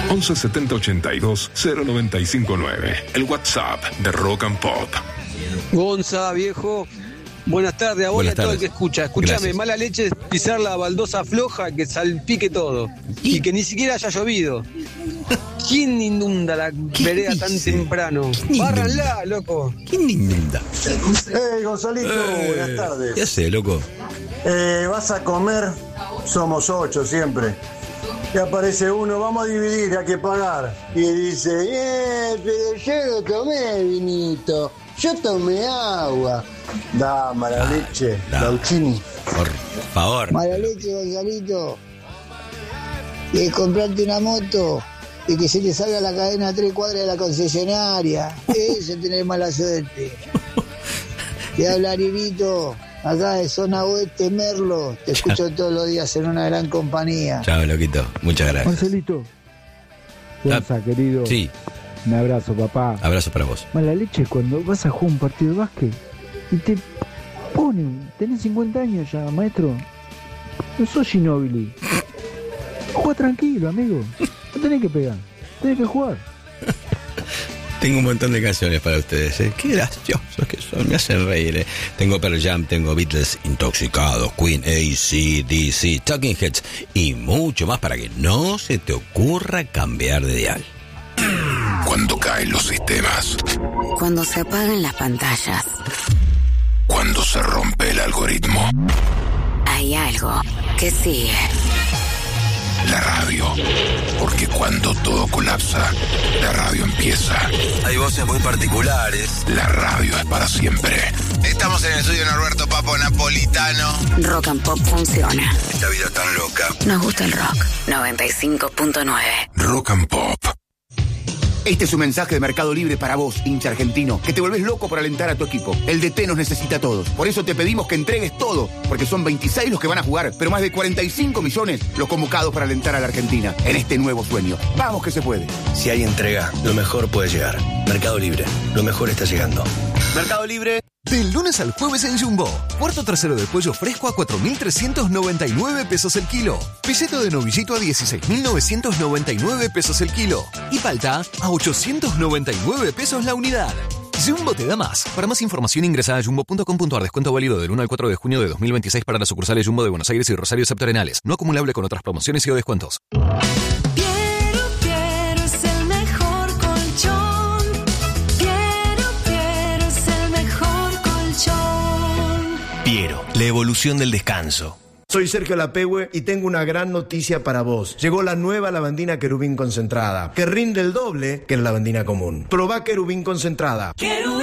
11 70 82 0959. El WhatsApp de Rock and Pop. Gonza, viejo. Buenas tardes a vos y a todo el que escucha. Escúchame, Gracias. mala leche es pisar la baldosa floja que salpique todo. Y que ni siquiera haya llovido. ¿Quién inunda la vereda tan temprano? Bárranla, loco. ¿Quién inunda? Hey, Gonzalito, buenas tardes. ¿Qué hace, loco? Vas a comer, somos 8 siempre. Y aparece uno, vamos a dividir, hay que pagar. Y dice, pero yo no tomé vinito, yo tomé agua. Da, mala leche, Lauchini. Por favor. Mala leche, Gonzalito. Y comprarte una moto y que se te salga la cadena a 3 cuadras de la concesionaria. Eso es tener mala suerte. Te habla Rivito, acá de zona oeste, Merlo. Te escucho todos los días en una gran compañía. Chao, loquito. Muchas gracias. Marcelito. Gonza, querido. Sí. Un abrazo, papá. Abrazo para vos. Mala leche es cuando vas a jugar un partido de básquet y te ponen, tenés 50 años ya, maestro. No sos Ginóbili. Juega tranquilo, amigo. No tenés que pegar, tenés que jugar. Tengo un montón de canciones para ustedes, ¿eh? Qué graciosos que son, me hacen reír, ¿eh? Tengo Pearl Jam, tengo Beatles, Intoxicados, Queen, AC/DC, Talking Heads y mucho más para que no se te ocurra cambiar de dial. Cuando caen los sistemas. Cuando se apagan las pantallas. Cuando se rompe el algoritmo. Hay algo que sigue. La radio. Porque cuando todo colapsa, la radio empieza. Hay voces muy particulares. La radio es para siempre. Estamos en el estudio de Norberto Papo Napolitano. Rock and Pop funciona. Esta vida tan loca. Nos gusta el rock. 95.9. Rock and Pop. Este es un mensaje de Mercado Libre para vos, hincha argentino, que te volvés loco por alentar a tu equipo. El DT nos necesita a todos. Por eso te pedimos que entregues todo, porque son 26 los que van a jugar, pero más de 45 millones los convocados para alentar a la Argentina en este nuevo sueño. Vamos que se puede. Si hay entrega, lo mejor puede llegar. Mercado Libre, lo mejor está llegando. Mercado Libre. Del lunes al jueves en Jumbo. Cuarto trasero de pollo fresco a 4.399 pesos el kilo. Pelleto de novillito a 16.999 pesos el kilo. Y palta a 899 pesos la unidad. Jumbo te da más. Para más información ingresa a jumbo.com.ar. Descuento válido del 1 al 4 de junio de 2026 para las sucursales Jumbo de Buenos Aires y Rosario Septentrionales. No acumulable con otras promociones y o descuentos. Piero, la evolución del descanso. Soy Sergio Lapehue y tengo una gran noticia para vos. Llegó la nueva lavandina Querubín concentrada, que rinde el doble que la lavandina común. Probá Querubín concentrada. Querubín.